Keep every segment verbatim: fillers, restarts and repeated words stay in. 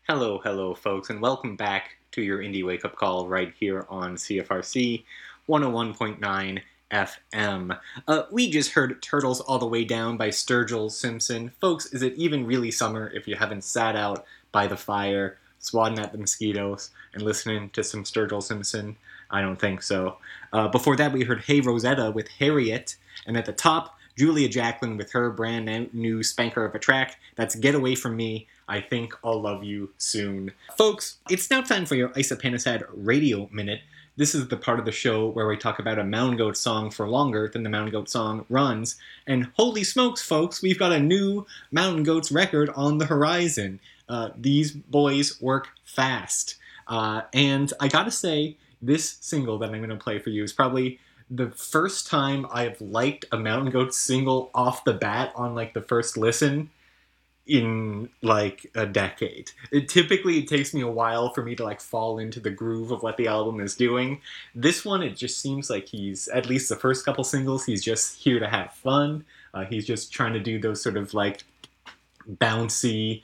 Hello, hello, folks, and welcome back to your Indie Wake Up Call right here on C F R C one oh one point nine F M. Uh, we just heard Turtles All the Way Down by Sturgill Simpson. Folks, is it even really summer if you haven't sat out by the fire, swatting at the mosquitoes, and listening to some Sturgill Simpson? I don't think so. Uh, before that, we heard Hey Rosetta with Harriet, and at the top, Julia Jacklin with her brand new spanker of a track. That's Get Away From Me. I think I'll love you soon. Folks, it's now time for your Isapanisad Radio Minute. This is the part of the show where we talk about a Mountain Goat song for longer than the Mountain Goat song runs. And holy smokes, folks, we've got a new Mountain Goats record on the horizon. Uh, these boys work fast. Uh, and I gotta say, this single that I'm going to play for you is probably the first time I've liked a Mountain Goats single off the bat on like the first listen in like a decade. It typically it takes me a while for me to like fall into the groove of what the album is doing. This one, it just seems like he's, at least the first couple singles, he's just here to have fun. Uh, he's just trying to do those sort of like bouncy,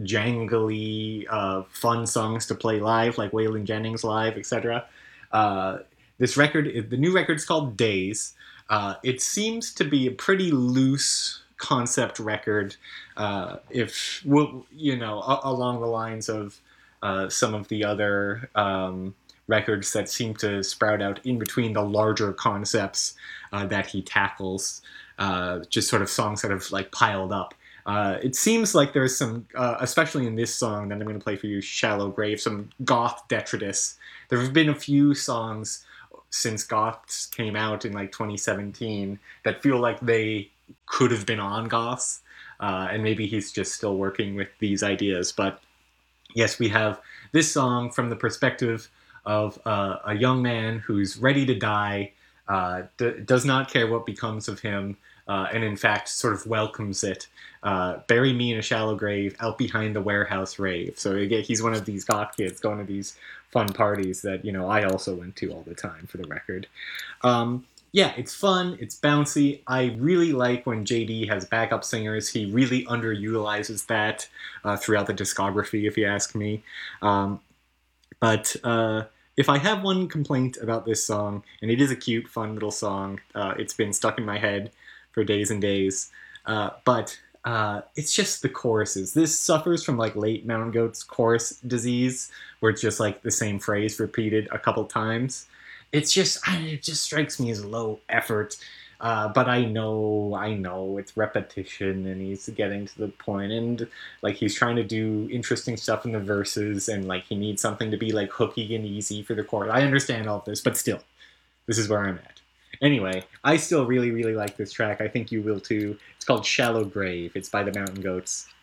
jangly, uh, fun songs to play live, like Waylon Jennings live, et cetera. Uh, this record, the new record's called Days. Uh, it seems to be a pretty loose concept record, uh, if well, you know, a- along the lines of uh, some of the other um, records that seem to sprout out in between the larger concepts uh, that he tackles, uh, just sort of songs that have like piled up. Uh, it seems like there's some, uh, especially in this song that I'm going to play for you, Shallow Grave, some goth detritus. There have been a few songs since Goths came out in like twenty seventeen that feel like they could have been on Goths, uh, and maybe he's just still working with these ideas. But yes, we have this song from the perspective of uh, a young man who's ready to die, uh, d- does not care what becomes of him, uh, and in fact sort of welcomes it. Uh, bury me in a shallow grave out behind the warehouse rave. So again, he's one of these goth kids going to these fun parties that, you know, I also went to all the time, for the record. Um, yeah, it's fun, it's bouncy. I really like when J D has backup singers. He really underutilizes that uh, throughout the discography, if you ask me. Um, but uh, if I have one complaint about this song, and it is a cute, fun little song, uh, it's been stuck in my head for days and days, uh, but uh, it's just the choruses. This suffers from like late Mountain Goats chorus disease, where it's just like the same phrase repeated a couple times. It's just, it just strikes me as low effort. Uh, but I know, I know it's repetition, and he's getting to the point, and like he's trying to do interesting stuff in the verses, and like he needs something to be like hooky and easy for the chorus. I understand all of this, but still, this is where I'm at. Anyway, I still really, really like this track. I think you will too. It's called Shallow Grave. It's by the Mountain Goats.